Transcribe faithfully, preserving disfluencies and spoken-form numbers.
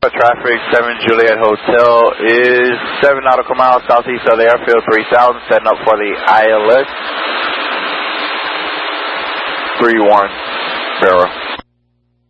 traffic, seven Juliet Hotel is seven nautical miles southeast of the airfield, three thousand, setting up for the I L S. three one, Barrow.